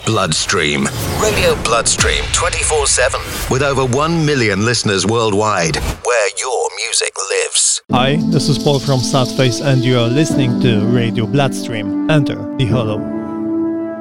Bloodstream. Radio Bloodstream 24/7. With over 1 million listeners worldwide. Where your music lives. Hi, this is Paul from Sadface and you are listening to Radio Bloodstream. Enter the Hollow.